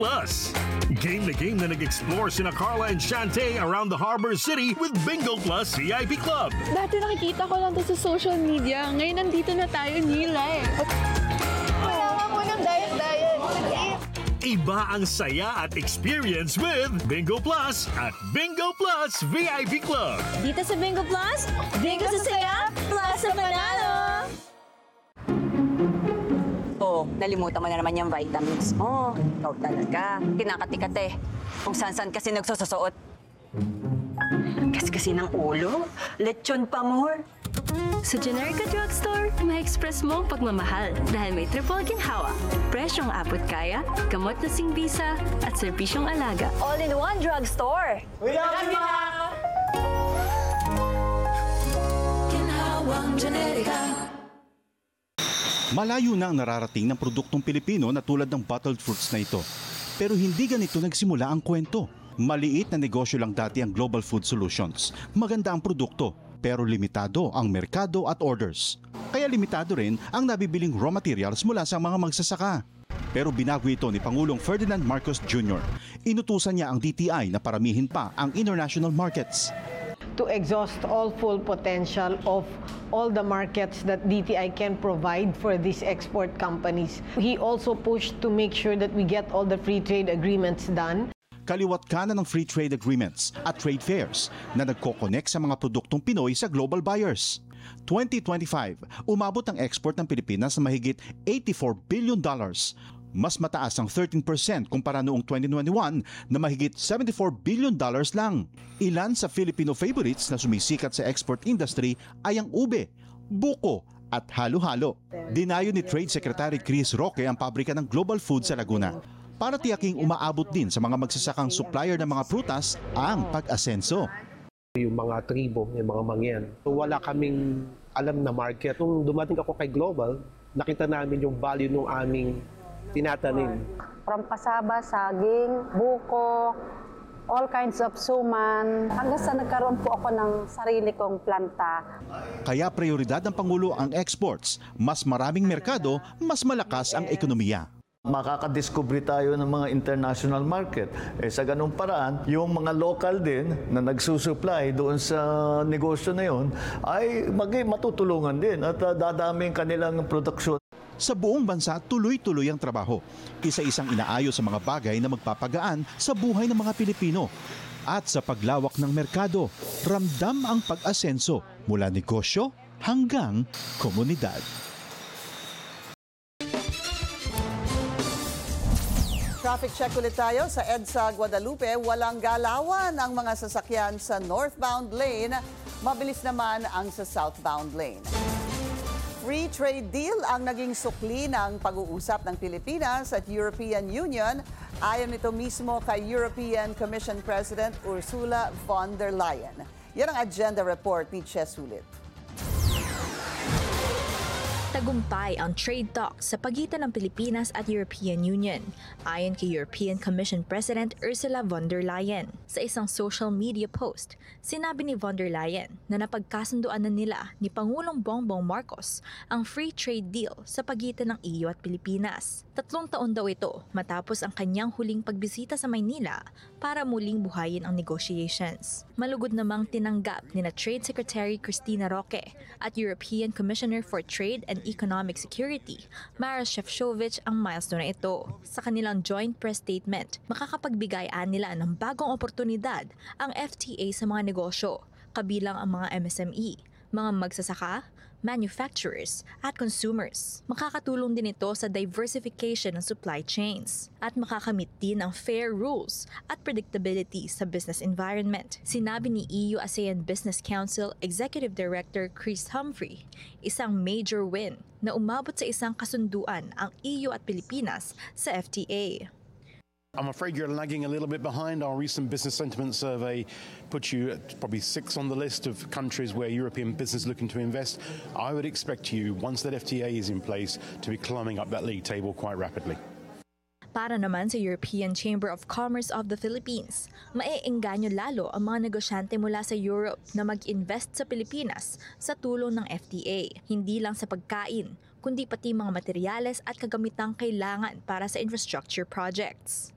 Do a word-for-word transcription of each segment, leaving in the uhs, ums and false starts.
Plus. Game na game na nag-explore sina Carla and Shantae around the Harbor City with Bingo Plus V I P Club. Dati nakikita ko lang to sa social media. Ngayon nandito na tayo, Nila eh. Kailangan mo ng diet-diet. Iba ang saya at experience with Bingo Plus at Bingo Plus V I P Club. Dito sa Bingo Plus, Bingo sa saya, plus sa panalo! Oh, nalimutan mo na naman yung vitamins mo. Ikaw talaga. Kinakati-kate. Kung saan-saan kasi nagsususuot. Kasi-kasi ng ulo. Lechon pa more. Sa Generica Drugstore, ma-express mo ang pagmamahal dahil may triple ginhawa. Presyong abot kaya, gamot na singbisa, at serbisyong alaga. All-in-one drugstore! We love you, Ma! Ginhawang Generica. Malayo na ang nararating ng produktong Pilipino na tulad ng bottled fruits na ito. Pero hindi ganito nagsimula ang kwento. Maliit na negosyo lang dati ang Global Food Solutions. Maganda ang produkto, pero limitado ang merkado at orders. Kaya limitado rin ang nabibiling raw materials mula sa mga magsasaka. Pero binago ito ni Pangulong Ferdinand Marcos Junior Inutusan niya ang D T I na paramihin pa ang international markets. To exhaust all full potential of all the markets that D T I can provide for these export companies. He also pushed to make sure that we get all the free trade agreements done. Kaliwat kanan ng free trade agreements at trade fairs na nagko-connect sa mga produktong Pinoy sa global buyers. twenty twenty-five, umabot ang export ng Pilipinas na mahigit eighty-four billion dollars. Mas mataas ang thirteen percent kumpara noong twenty twenty-one na mahigit seventy-four billion dollars lang. Ilan sa Filipino favorites na sumisikat sa export industry ay ang ube, buko at halo-halo. Dinayo ni Trade Secretary Chris Roque ang pabrika ng Global Food sa Laguna para tiyaking umaabot din sa mga magsasakang supplier ng mga prutas ang pag-asenso. Yung mga tribo, yung mga mangyan. So, wala kaming alam na market. Nung dumating ako kay Global, nakita namin yung value ng aming tinatanim. From pasaba, saging, buko, all kinds of suman, hanggang sa nagkaroon po ako ng sarili kong planta. Kaya prioridad ng Pangulo ang exports. Mas maraming merkado, mas malakas ang ekonomiya. Makakadiscovery tayo ng mga international market. Eh, sa ganung paraan, yung mga local din na nagsusupply doon sa negosyo na yon ay maging matutulungan din at uh, dadami ang kanilang produksyon. Sa buong bansa, tuloy-tuloy ang trabaho. Isa-isang inaayos sa mga bagay na magpapagaan sa buhay ng mga Pilipino. At sa paglawak ng merkado, ramdam ang pag-asenso mula negosyo hanggang komunidad. Traffic check ulit tayo sa EDSA Guadalupe. Walang galawan ang mga sasakyan sa northbound lane. Mabilis naman ang sa southbound lane. Free trade deal ang naging sukli ng pag-uusap ng Pilipinas at European Union. Ayon nito mismo kay European Commission President Ursula von der Leyen. Yan ang agenda report ni Ches Sulit. Tagumpay ang trade talks sa pagitan ng Pilipinas at European Union, ayon kay European Commission President Ursula von der Leyen. Sa isang social media post, sinabi ni von der Leyen na napagkasunduan na nila ni Pangulong Bongbong Marcos ang free trade deal sa pagitan ng E U at Pilipinas. Tatlong taon daw ito matapos ang kanyang huling pagbisita sa Maynila para muling buhayin ang negotiations. Malugod namang tinanggap ni na Trade Secretary Cristina Roque at European Commissioner for Trade and Economic Security, Maroš Šefčovič, ang milestone na ito. Sa kanilang joint press statement, makakapagbigay-an nila ng bagong oportunidad ang F T A sa mga negosyo, kabilang ang mga M S M E, mga magsasaka, manufacturers, at consumers. Makakatulong din ito sa diversification ng supply chains at makakamit din ang fair rules at predictability sa business environment. Sinabi ni E U-ASEAN Business Council Executive Director Chris Humphrey, isang major win na umabot sa isang kasunduan ang E U at Pilipinas sa F T A. I'm afraid you're lagging a little bit behind. Our recent business sentiment survey puts you at probably six on the list of countries where European business looking to invest. I would expect you, once that F T A is in place, to be climbing up that league table quite rapidly. Para naman sa European Chamber of Commerce of the Philippines, maeengganyo lalo ang mga negosyante mula sa Europe na mag-invest sa Pilipinas sa tulong ng F T A. Hindi lang sa pagkain, kundi pati mga materyales at kagamitang kailangan para sa infrastructure projects.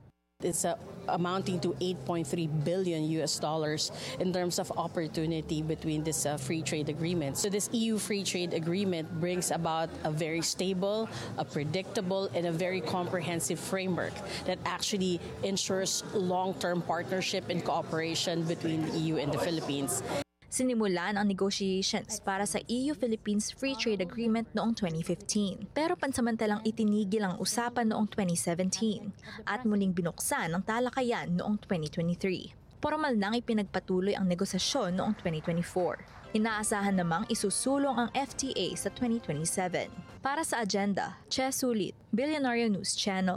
It's a amounting to eight point three billion U S dollars in terms of opportunity between this uh, free trade agreement. So this E U free trade agreement brings about a very stable, a predictable, and a very comprehensive framework that actually ensures long-term partnership and cooperation between the E U and the Philippines. Sinimulan ang negotiations para sa E U-Philippines Free Trade Agreement noong twenty fifteen. Pero pansamantalang itinigil ang usapan noong twenty seventeen at muling binuksan ang talakayan noong twenty twenty-three. Formal nang ipinagpatuloy ang negosasyon noong twenty twenty-four. Inaasahan namang isusulong ang F T A sa twenty twenty-seven. Para sa agenda, Che Sulit, Billionaire News Channel.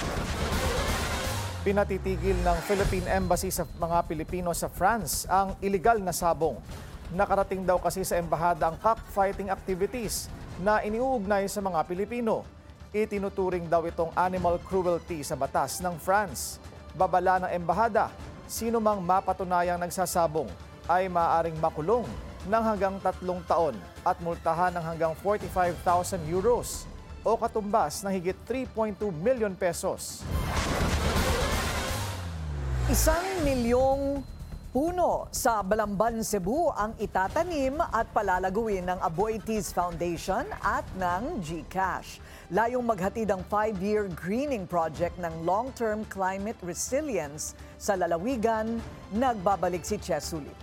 Pinatitigil ng Philippine Embassy sa mga Pilipino sa France ang iligal na sabong. Nakarating daw kasi sa embahada ang cockfighting activities na iniuugnay sa mga Pilipino. Itinuturing daw itong animal cruelty sa batas ng France. Babala ng embahada, sino mang mapatunayang nagsasabong ay maaaring makulong ng hanggang tatlong taon at multahan ng hanggang forty-five thousand euros o katumbas ng higit three point two million pesos. Isang milyong puno sa Balamban, Cebu ang itatanim at palalaguin ng Aboitiz Foundation at ng GCash. Layong maghatid ang five-year greening project ng long-term climate resilience sa lalawigan. Nagbabalik si Che Sulit.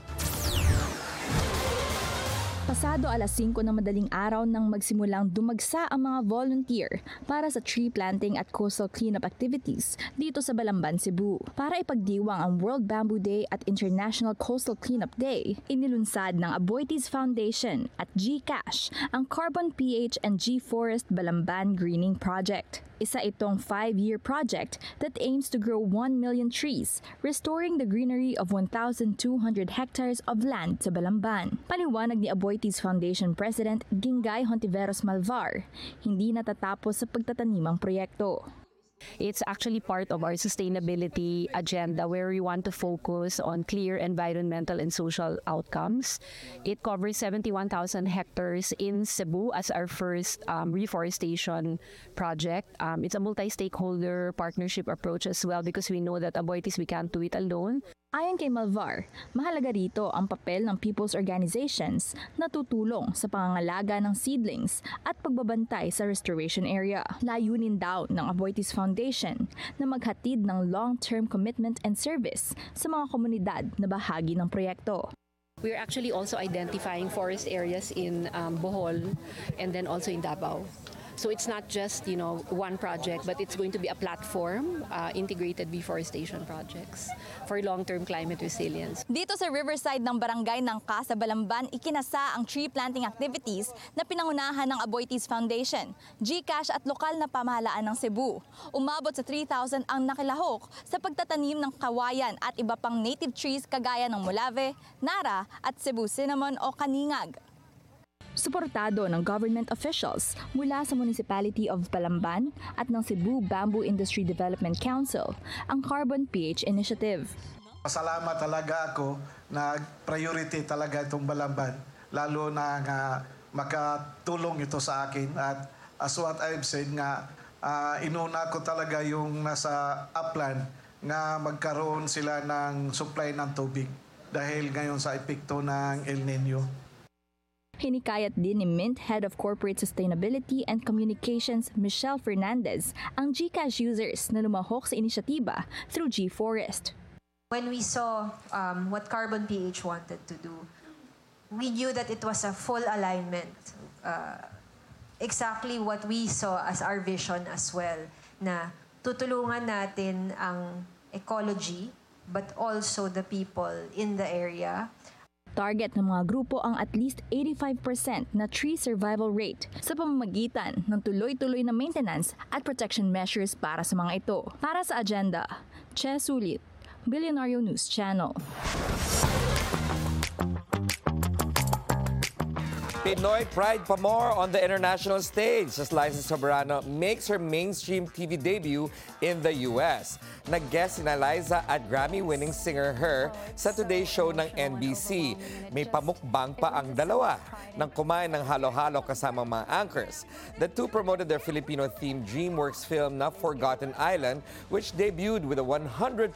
Pasado alas singko ng madaling araw nang magsimulang dumagsa ang mga volunteer para sa tree planting at coastal cleanup activities dito sa Balamban, Cebu. Para ipagdiwang ang World Bamboo Day at International Coastal Cleanup Day, inilunsad ng Aboitiz Foundation at GCash ang Carbon P H and G-Forest Balamban Greening Project. Isa itong five-year project that aims to grow one million trees, restoring the greenery of one thousand two hundred hectares of land sa Balamban. Paliwanag ni Aboitiz Foundation President Gingay Hontiveros Malvar, hindi natatapos sa pagtatanim ang proyekto. It's actually part of our sustainability agenda where we want to focus on clear environmental and social outcomes. It covers seventy-one thousand hectares in Cebu as our first um, reforestation project. Um, it's a multi-stakeholder partnership approach as well because we know that Aboitiz, we can't do it alone. Ayon kay Malvar, mahalaga rito ang papel ng people's organizations na tutulong sa pangangalaga ng seedlings at pagbabantay sa restoration area. Layunin daw ng Aboitiz Foundation na maghatid ng long-term commitment and service sa mga komunidad na bahagi ng proyekto. We're actually also identifying forest areas in um, Bohol and then also in Davao. So it's not just, you know, one project, but it's going to be a platform, uh, integrated reforestation projects for long-term climate resilience. Dito sa riverside ng barangay ng Casa Balamban, ikinasa ang tree planting activities na pinangunahan ng Aboitiz Foundation, GCash at lokal na pamahalaan ng Cebu. Umabot sa three thousand ang nakilahok sa pagtatanim ng kawayan at iba pang native trees kagaya ng Molave, Nara at Cebu cinnamon o kaningag. Suportado ng government officials mula sa Municipality of Balamban at ng Cebu Bamboo Industry Development Council ang Carbon P H Initiative. Pasalamat talaga ako na priority talaga itong Balamban, lalo na nga makatulong ito sa akin at as what I've said nga uh, inuna ko talaga yung nasa upland nga magkaroon sila ng supply ng tubig dahil ngayon sa epekto ng El Nino. Hinikayat din ni Mint Head of Corporate Sustainability and Communications Michelle Fernandez ang GCash users na lumahok sa inisyatiba through G-Forest. When we saw um, what Carbon P H wanted to do, we knew that it was a full alignment. Uh, exactly what we saw as our vision as well, na tutulungan natin ang ecology but also the people in the area. Target ng mga grupo ang at least eighty-five percent na tree survival rate sa pamamagitan ng tuloy-tuloy na maintenance at protection measures para sa mga ito. Para sa agenda, Che Sulit, Billionaire News Channel. Pinoy pride pa more on the international stage as Liza Soberano makes her mainstream T V debut in the U S. Nag-guest sina Liza at Grammy-winning singer Her sa Today Show ng N B C. May pamukbang pa ang dalawa nang kumain ng halo-halo kasama mga anchors. The two promoted their Filipino-themed DreamWorks film na Forgotten Island, which debuted with a one hundred